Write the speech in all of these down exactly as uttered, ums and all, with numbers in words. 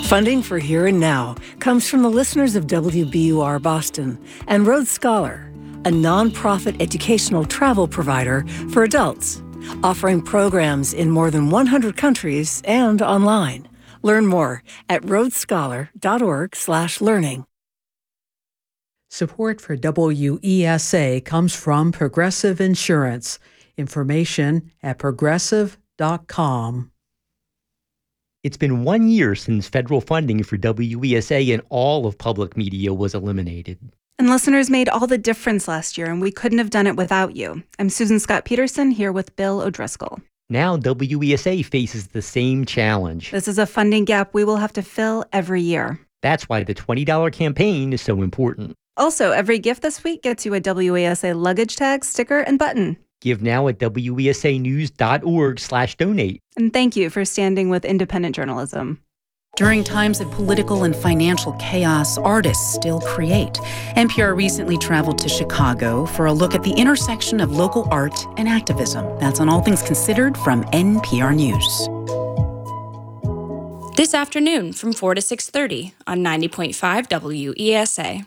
Funding for Here and Now comes from the listeners of W B U R Boston and Road Scholar, a nonprofit educational travel provider for adults, offering programs in more than one hundred countries and online. Learn more at roadscholar.org slash learning. Support for W E S A comes from Progressive Insurance. Information at progressive dot com. It's been one year since federal funding for W E S A and all of public media was eliminated. And listeners made all the difference last year, and we couldn't have done it without you. I'm Susan Scott Peterson, here with Bill O'Driscoll. Now W E S A faces the same challenge. This is a funding gap we will have to fill every year. That's why the twenty dollars campaign is so important. Also, every gift this week gets you a W E S A luggage tag, sticker, and button. Give now at W E S A news dot org slash donate. And thank you for standing with independent journalism. During times of political and financial chaos, artists still create. N P R recently traveled to Chicago for a look at the intersection of local art and activism. That's on All Things Considered from N P R News. This afternoon from four to six thirty on ninety point five W E S A.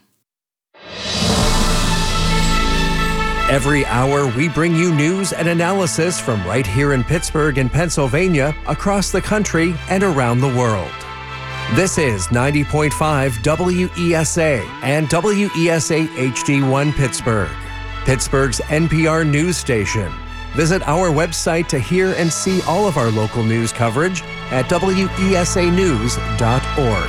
Every hour, we bring you news and analysis from right here in Pittsburgh and Pennsylvania, across the country, and around the world. This is ninety point five W E S A and W E S A H D one Pittsburgh, Pittsburgh's N P R news station. Visit our website to hear and see all of our local news coverage at W E S A news dot org.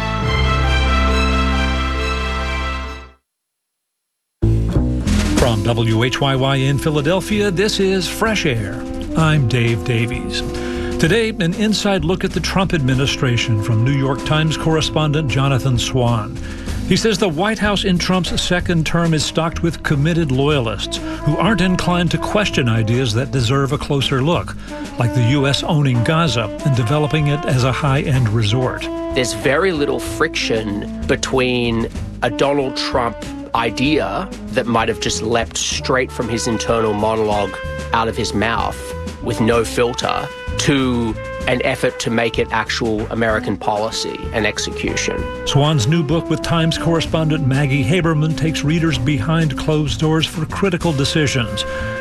From W H Y Y in Philadelphia, this is Fresh Air. I'm Dave Davies. Today, an inside look at the Trump administration from New York Times correspondent Jonathan Swan. He says the White House in Trump's second term is stocked with committed loyalists who aren't inclined to question ideas that deserve a closer look, like the U S owning Gaza and developing it as a high-end resort. There's very little friction between a Donald Trump idea that might have just leapt straight from his internal monologue out of his mouth with no filter to an effort to make it actual American policy and execution. Swan's new book with Times correspondent Maggie Haberman takes readers behind closed doors for critical decisions.